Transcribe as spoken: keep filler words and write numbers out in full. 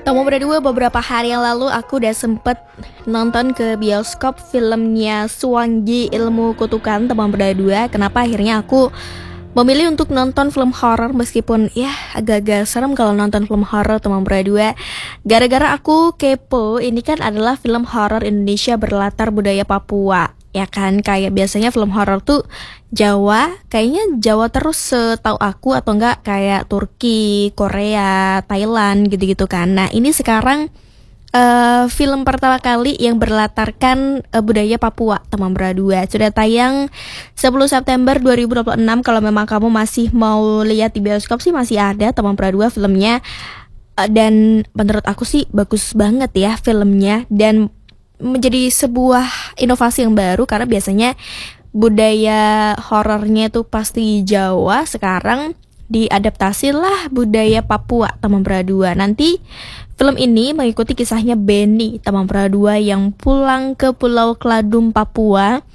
Temu berdua beberapa hari yang lalu aku udah sempet nonton ke bioskop filmnya Suwanggi Ilmu Kutukan Teman Berdua. Kenapa akhirnya aku memilih untuk nonton film horor meskipun ya agak-agak serem kalau nonton film horor Teman Berdua. Gara-gara aku kepo, ini kan adalah film horor Indonesia berlatar budaya Papua. Ya kan, kayak biasanya film horor tuh Jawa, kayaknya Jawa terus setahu aku, atau enggak kayak Turki, Korea, Thailand gitu-gitu kan. Nah ini sekarang uh, film pertama kali yang berlatarkan uh, budaya Papua, Teman Berdua. Sudah tayang sepuluh September dua ribu dua puluh enam. Kalau memang kamu masih mau lihat di bioskop sih masih ada Teman Berdua filmnya. Uh, dan menurut aku sih bagus banget ya filmnya, dan menjadi sebuah inovasi yang baru karena biasanya budaya horornya tuh pasti Jawa, sekarang diadaptasi lah budaya Papua, Teman Berdua. Nanti film ini mengikuti kisahnya Benny, Teman Berdua yang pulang ke Pulau Kladum, Papua